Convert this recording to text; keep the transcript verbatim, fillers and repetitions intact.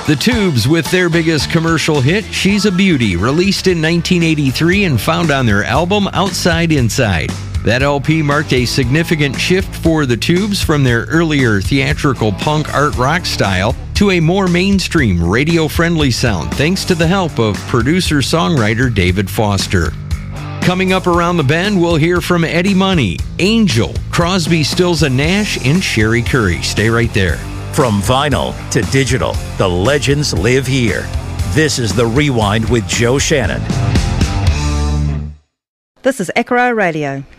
The Tubes with their biggest commercial hit, She's a Beauty, released in nineteen eighty-three and found on their album Outside Inside. That L P marked a significant shift for the Tubes from their earlier theatrical punk art rock style to a more mainstream radio-friendly sound, thanks to the help of producer-songwriter David Foster. Coming up around the bend, we'll hear from Eddie Money, Angel, Crosby, Stills and Nash, and Sherry Curry. Stay right there. From vinyl to digital, the legends live here. This is The Rewind with Joe Shannon. This is Acro Radio.